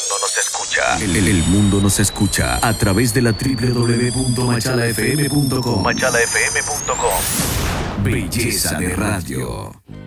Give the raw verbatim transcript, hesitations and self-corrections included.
mundo nos escucha. El, el- el mundo nos escucha a través de la doble u doble u doble u punto machala f m punto com. machala f m punto com. Belleza de radio.